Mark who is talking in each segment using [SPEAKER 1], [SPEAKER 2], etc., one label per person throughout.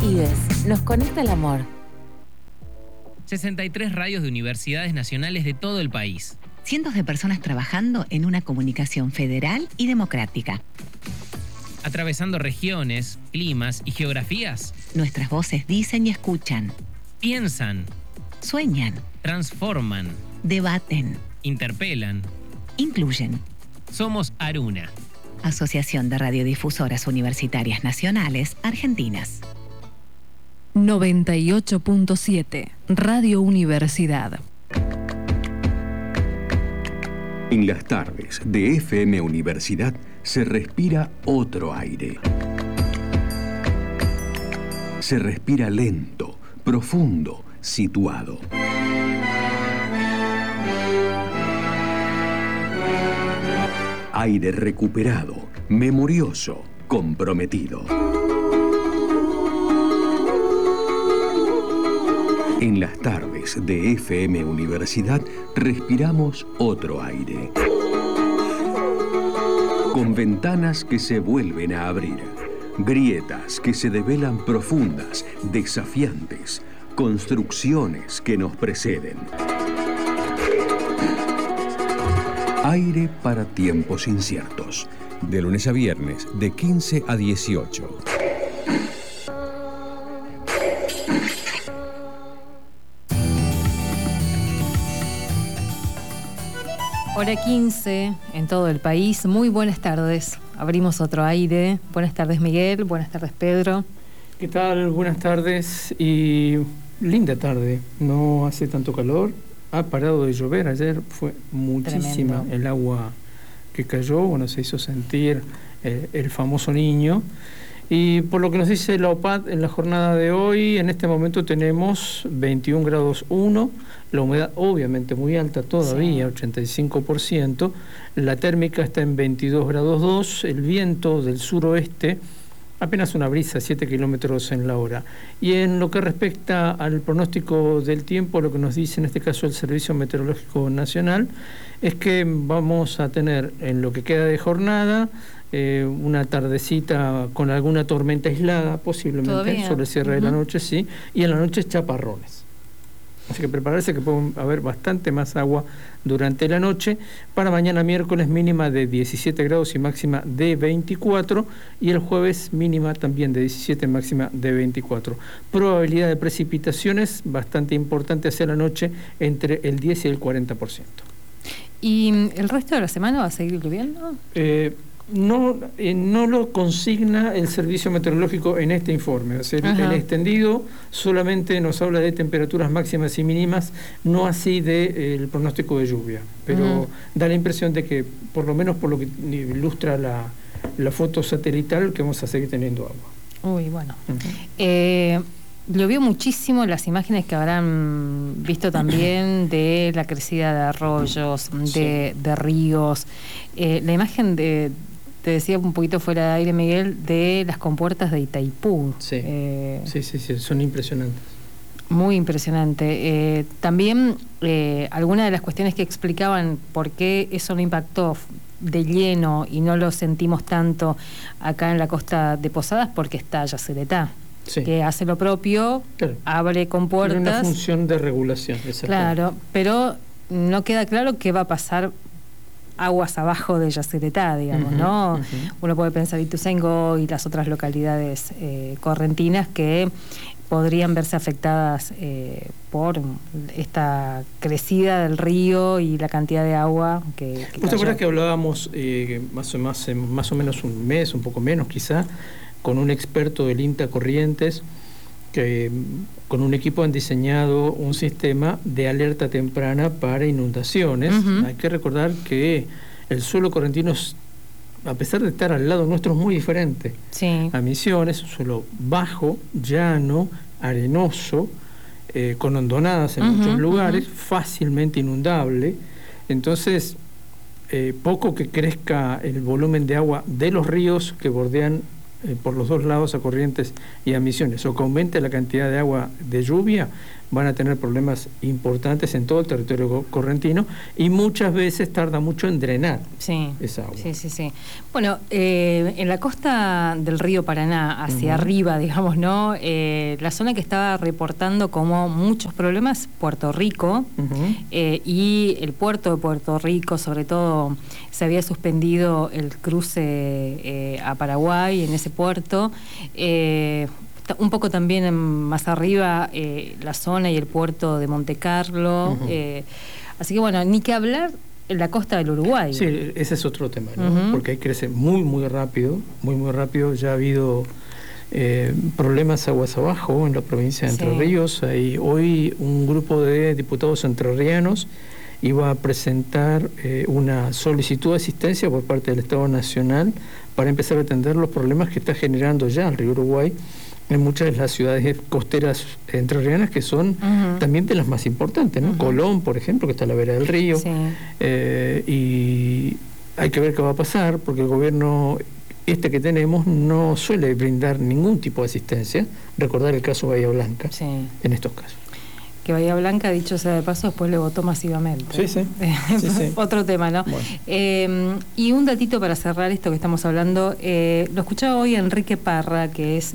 [SPEAKER 1] IDES, nos conecta el amor.
[SPEAKER 2] 63 radios de universidades nacionales de todo el país.
[SPEAKER 3] Cientos de personas trabajando en una comunicación federal y democrática.
[SPEAKER 2] Atravesando regiones, climas y geografías.
[SPEAKER 3] Nuestras voces dicen y escuchan.
[SPEAKER 2] Piensan.
[SPEAKER 3] Sueñan.
[SPEAKER 2] Transforman.
[SPEAKER 3] Debaten.
[SPEAKER 2] Interpelan.
[SPEAKER 3] Incluyen.
[SPEAKER 2] Somos Aruna.
[SPEAKER 3] Asociación de Radiodifusoras Universitarias Nacionales Argentinas.
[SPEAKER 4] 98.7 Radio Universidad.
[SPEAKER 5] En las tardes de FM Universidad se respira otro aire. Se respira lento, profundo, situado. Aire recuperado, memorioso, comprometido. En las tardes de FM Universidad respiramos otro aire. Con ventanas que se vuelven a abrir, grietas que se develan profundas, desafiantes, construcciones que nos preceden. Aire para tiempos inciertos. De lunes a viernes, de 15 a 18.
[SPEAKER 6] Hora 15 en todo el país. Muy buenas tardes. Abrimos otro aire. Buenas tardes, Miguel. Buenas tardes, Pedro.
[SPEAKER 7] ¿Qué tal? Buenas tardes y linda tarde. No hace tanto calor. Ha parado de llover. Ayer fue muchísima
[SPEAKER 6] Tremendo.
[SPEAKER 7] el agua que cayó. Bueno, se hizo sentir el famoso niño. Y por lo que nos dice la OPAD en la jornada de hoy, en este momento tenemos 21 grados 1, la humedad obviamente muy alta todavía, sí. 85%, la térmica está en 22 grados 2, el viento del suroeste, apenas una brisa, 7 kilómetros en la hora. Y en lo que respecta al pronóstico del tiempo, lo que nos dice en este caso el Servicio Meteorológico Nacional, es que vamos a tener en lo que queda de jornada, una tardecita con alguna tormenta aislada, posiblemente,
[SPEAKER 6] ¿Todavía?
[SPEAKER 7] sobre el cierre de la noche, sí, y en la noche chaparrones. Así que prepararse que puede haber bastante más agua durante la noche. Para mañana miércoles mínima de 17 grados y máxima de 24, y el jueves mínima también de 17, máxima de 24. Probabilidad de precipitaciones bastante importante hacia la noche, entre el 10 y el 40%.
[SPEAKER 6] ¿Y el resto de la semana va a seguir lloviendo?
[SPEAKER 7] No lo consigna el Servicio Meteorológico en este informe. O sea, el extendido solamente nos habla de temperaturas máximas y mínimas, no así del pronóstico de lluvia. Pero da la impresión de que, por lo menos por lo que ilustra la foto satelital, que vamos a seguir teniendo agua.
[SPEAKER 6] Uy, bueno. Llovió muchísimo, las imágenes que habrán visto también de la crecida de arroyos, de ríos. La imagen te decía un poquito fuera de aire, Miguel, de las compuertas de Itaipú.
[SPEAKER 7] Sí, sí, son impresionantes.
[SPEAKER 6] Muy impresionante. También algunas de las cuestiones que explicaban por qué eso no impactó de lleno y no lo sentimos tanto acá en la costa de Posadas, porque está Yacyretá, que hace lo propio, claro, abre compuertas.
[SPEAKER 7] Tiene una función de regulación.
[SPEAKER 6] Claro, pero no queda claro qué va a pasar aguas abajo de Yacyretá, digamos, ¿no? Uno puede pensar Ituzaingó y las otras localidades correntinas que podrían verse afectadas por esta crecida del río y la cantidad de agua que
[SPEAKER 7] ¿Vos te acuerdas que hablábamos más o menos un mes, un poco menos quizá, con un experto del INTA Corrientes, que con un equipo han diseñado un sistema de alerta temprana para inundaciones? Hay que recordar que el suelo correntino, a pesar de estar al lado nuestro, es muy diferente a Misiones, un suelo bajo, llano, arenoso, con hondonadas en muchos lugares, fácilmente inundable. Entonces, poco que crezca el volumen de agua de los ríos que bordean por los dos lados a Corrientes y a Misiones, o que aumente la cantidad de agua de lluvia, van a tener problemas importantes en todo el territorio correntino y muchas veces tarda mucho en drenar esa agua.
[SPEAKER 6] Sí. Bueno, en la costa del río Paraná, hacia arriba, digamos, ¿no? La zona que estaba reportando como muchos problemas, Puerto Rico, y el puerto de Puerto Rico, sobre todo, se había suspendido el cruce a Paraguay en ese puerto. Un poco también más arriba la zona y el puerto de Monte Carlo. Así que bueno, ni que hablar en la costa del Uruguay.
[SPEAKER 7] Sí, ese es otro tema, ¿no? Porque ahí crece muy rápido, muy rápido. Ya ha habido problemas aguas abajo en la provincia de Entre Ríos. Hay hoy un grupo de diputados entrerrianos iba a presentar una solicitud de asistencia por parte del Estado Nacional para empezar a atender los problemas que está generando ya el río Uruguay en muchas de las ciudades costeras entrerrianas, que son también de las más importantes, ¿no? Colón, por ejemplo, que está a la vera del río. Y hay que ver qué va a pasar, porque el gobierno que tenemos no suele brindar ningún tipo de asistencia. Recordar el caso Bahía Blanca en estos casos.
[SPEAKER 6] Que Bahía Blanca, dicho sea de paso, después le votó masivamente.
[SPEAKER 7] Sí.
[SPEAKER 6] Otro tema, ¿no? Bueno. Y un datito para cerrar esto que estamos hablando. Lo escuchaba hoy Enrique Parra, que es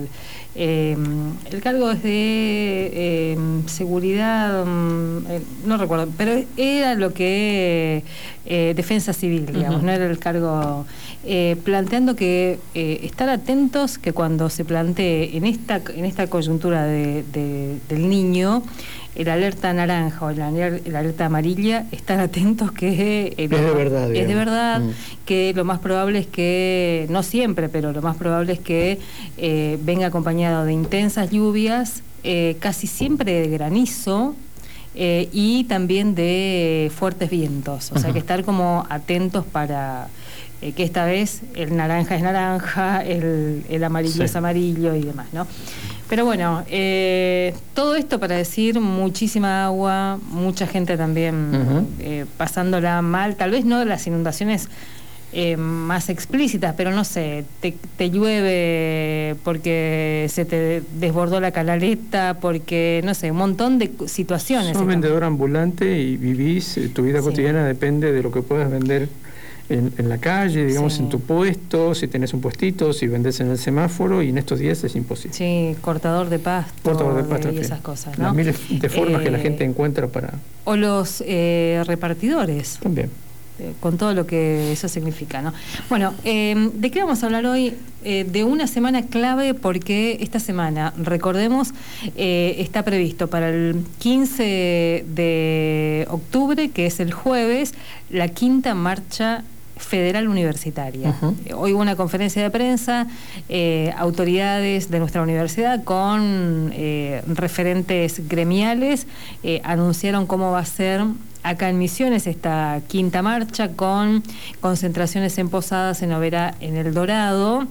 [SPEAKER 6] el cargo es de seguridad, no recuerdo, pero era lo que defensa civil, digamos, no era el cargo, planteando que estar atentos, que cuando se plantee en esta coyuntura del niño el alerta naranja o el alerta amarilla, estar atentos que
[SPEAKER 7] es de verdad,
[SPEAKER 6] es de verdad, que lo más probable es que, no siempre, pero lo más probable es que venga acompañado de intensas lluvias, casi siempre de granizo, y también de fuertes vientos. O sea, que estar como atentos para que esta vez el naranja es naranja, el amarillo es amarillo y demás, ¿no? Pero bueno, todo esto para decir muchísima agua, mucha gente también pasándola mal, tal vez no las inundaciones más explícitas, pero no sé, te llueve porque se te desbordó la canaleta, porque no sé, un montón de situaciones.
[SPEAKER 7] Sos vendedor ambulante y vivís, tu vida cotidiana depende de lo que puedas vender en la calle, digamos, en tu puesto, si tenés un puestito, si vendés en el semáforo, y en estos días es imposible.
[SPEAKER 6] Sí, cortador de pasto y esas cosas, ¿no?
[SPEAKER 7] Las miles de formas que la gente encuentra para...
[SPEAKER 6] O los repartidores.
[SPEAKER 7] También.
[SPEAKER 6] Con todo lo que eso significa, ¿no? Bueno, ¿de qué vamos a hablar hoy? De una semana clave, porque esta semana, recordemos, está previsto para el 15 de octubre, que es el jueves, la 5ª marcha federal universitaria. Hoy hubo una conferencia de prensa, autoridades de nuestra universidad con referentes gremiales anunciaron cómo va a ser acá en Misiones esta 5ª marcha, con concentraciones en Posadas, en Oberá, en El Dorado,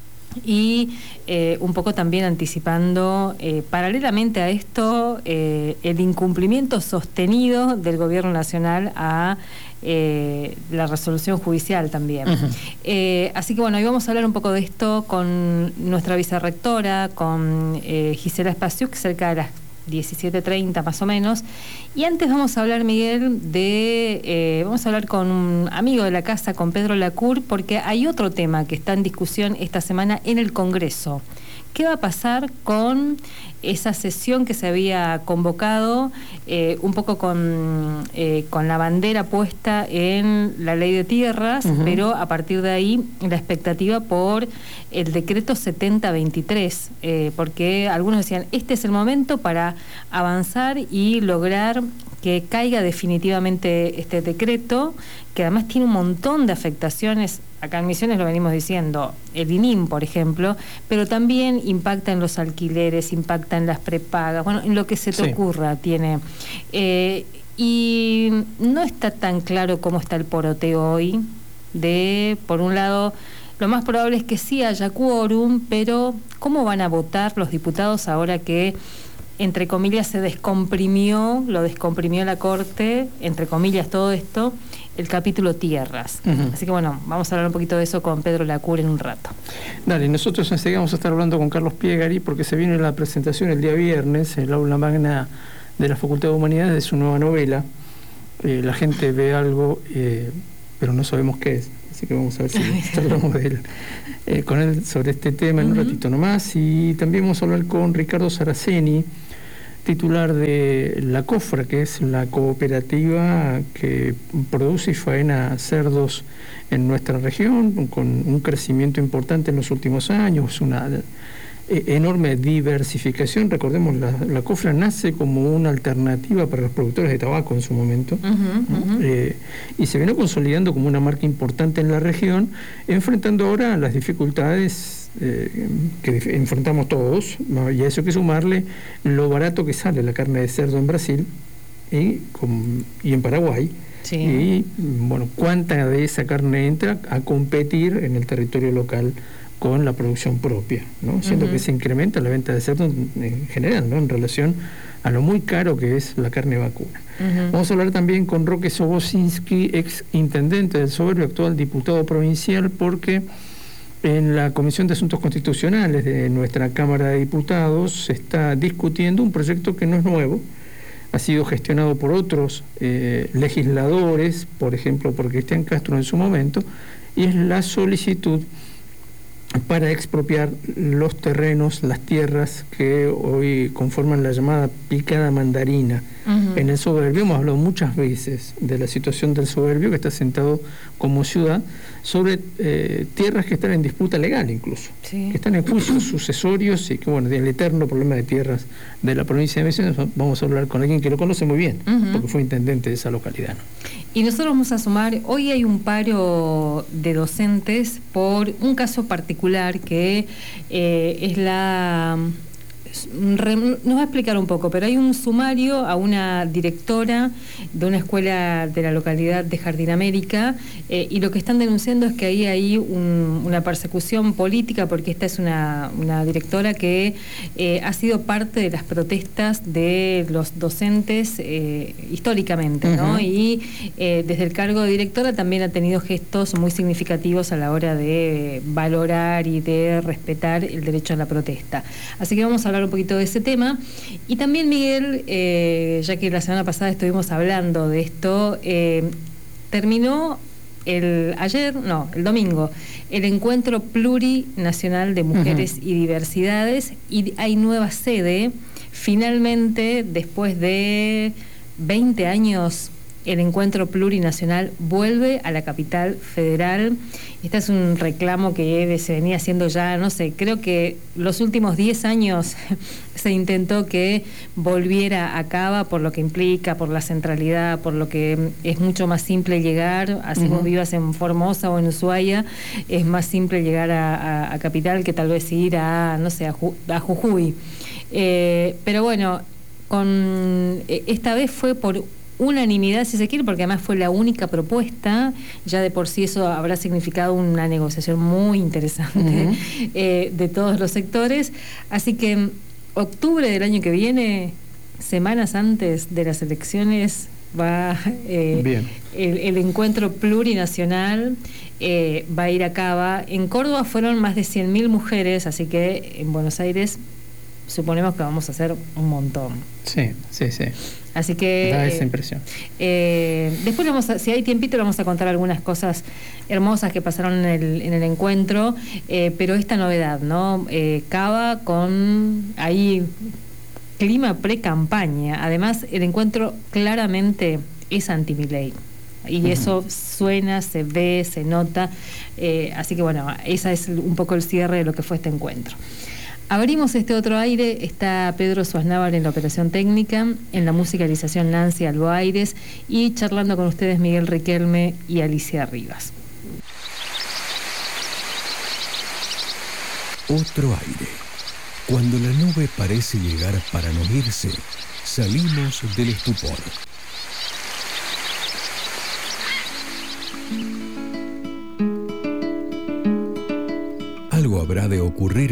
[SPEAKER 6] y un poco también anticipando, paralelamente a esto, el incumplimiento sostenido del Gobierno Nacional a la resolución judicial también. Así que bueno, hoy vamos a hablar un poco de esto con nuestra vicerrectora, con Gisela Spasiuk, cerca de las 17:30 más o menos. Y antes vamos a hablar, Miguel, vamos a hablar con un amigo de la casa, con Pedro Lacour, porque hay otro tema que está en discusión esta semana en el Congreso. ¿Qué va a pasar con esa sesión que se había convocado, un poco con la bandera puesta en la ley de tierras, pero a partir de ahí la expectativa por el decreto 7023, porque algunos decían, este es el momento para avanzar y lograr que caiga definitivamente este decreto, que además tiene un montón de afectaciones. Acá en Misiones lo venimos diciendo, el INIM, por ejemplo, pero también impacta en los alquileres, impacta en las prepagas, bueno, en lo que se te ocurra tiene. Y no está tan claro cómo está el poroteo hoy, por un lado, lo más probable es que sí haya quórum, pero ¿cómo van a votar los diputados ahora que, entre comillas, lo descomprimió la Corte, entre comillas todo esto, el capítulo Tierras. Así que bueno, vamos a hablar un poquito de eso con Pedro Lacur en un rato.
[SPEAKER 7] Dale, nosotros enseguida vamos a estar hablando con Carlos Piegari porque se viene la presentación el día viernes en el aula magna de la Facultad de Humanidades de su nueva novela. La gente ve algo, pero no sabemos qué es. Así que vamos a ver si hablamos de él, con él sobre este tema en un ratito nomás. Y también vamos a hablar con Ricardo Saraceni, titular de La Cofra, que es la cooperativa que produce y faena cerdos en nuestra región, con un crecimiento importante en los últimos años, una enorme diversificación. Recordemos, la Cofra nace como una alternativa para los productores de tabaco en su momento, y se viene consolidando como una marca importante en la región, enfrentando ahora las dificultades que enfrentamos todos, y a eso hay que sumarle lo barato que sale la carne de cerdo en Brasil y en Paraguay. Sí. Y bueno, cuánta de esa carne entra a competir en el territorio local con la producción propia, ¿no? Siendo que se incrementa la venta de cerdo en general, ¿no? En relación a lo muy caro que es la carne vacuna. Vamos a hablar también con Roque Sobocinski, ex intendente del Soberbio, actual diputado provincial, porque en la Comisión de Asuntos Constitucionales de nuestra Cámara de Diputados se está discutiendo un proyecto que no es nuevo, ha sido gestionado por otros legisladores, por ejemplo por Cristian Castro en su momento, y es la solicitud para expropiar los terrenos, las tierras que hoy conforman la llamada picada mandarina en el Soberbio. Hemos hablado muchas veces de la situación del Soberbio, que está asentado como ciudad sobre tierras que están en disputa legal incluso, que están en juicios sucesorios y que, bueno, el eterno problema de tierras de la provincia de Misiones. Vamos a hablar con alguien que lo conoce muy bien, porque fue intendente de esa localidad, ¿no?
[SPEAKER 6] Y nosotros vamos a sumar, hoy hay un paro de docentes por un caso particular que es la... Nos va a explicar un poco, pero hay un sumario a una directora de una escuela de la localidad de Jardín América, y lo que están denunciando es que ahí hay una persecución política, porque esta es una directora que ha sido parte de las protestas de los docentes históricamente, ¿no? Y desde el cargo de directora también ha tenido gestos muy significativos a la hora de valorar y de respetar el derecho a la protesta. Así que vamos a hablar un poquito de ese tema. Y también, Miguel, ya que la semana pasada estuvimos hablando de esto, terminó el domingo, el Encuentro Plurinacional de Mujeres y Diversidades, y hay nueva sede. Finalmente, después de 20 años, el Encuentro Plurinacional vuelve a la capital federal. Este es un reclamo que se venía haciendo ya, no sé, creo que los últimos 10 años se intentó que volviera a Cava, por lo que implica, por la centralidad, por lo que es mucho más simple llegar, así vos vivas en Formosa o en Ushuaia, es más simple llegar a Capital que tal vez ir a, no sé, a Jujuy. Pero bueno, esta vez fue por unanimidad, si se quiere, porque además fue la única propuesta. Ya de por sí eso habrá significado una negociación muy interesante de todos los sectores. Así que en octubre del año que viene, semanas antes de las elecciones, va el Encuentro Plurinacional, va a ir a Cava. En Córdoba fueron más de 100.000 mujeres, así que en Buenos Aires suponemos que vamos a hacer un montón. Sí. Así que
[SPEAKER 7] da esa impresión.
[SPEAKER 6] Después si hay tiempito, le vamos a contar algunas cosas hermosas que pasaron en el encuentro, pero esta novedad, ¿no? Cava con ahí clima pre-campaña. Además, el encuentro claramente es anti-Milei. Y eso suena, se ve, se nota. Así que bueno, esa es un poco el cierre de lo que fue este encuentro. Abrimos este otro aire, está Pedro Suaznávar en la operación técnica, en la musicalización Nancy Alboaires, y charlando con ustedes Miguel Riquelme y Alicia Rivas.
[SPEAKER 5] Otro aire. Cuando la nube parece llegar para no irse, salimos del estupor. Algo habrá de ocurrir